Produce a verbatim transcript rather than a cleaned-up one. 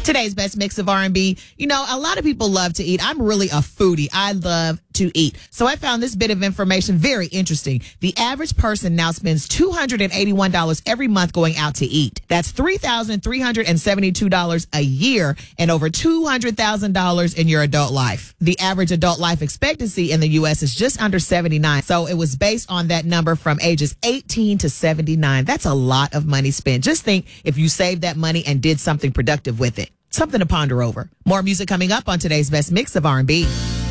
Today's best mix of R and B. You know, a lot of people love to eat. I'm really a foodie. I love to eat. So I found this bit of information very interesting. The average person now spends two hundred eighty-one dollars every month going out to eat. That's three thousand three hundred seventy-two dollars a year and over two hundred thousand dollars in your adult life. The average adult life expectancy in the U S is just under seventy-nine. So it was based on that number from ages eighteen to seventy-nine. That's a lot of money spent. Just think if you saved that money and did something productive with it. Something to ponder over. More music coming up on today's best mix of R and B.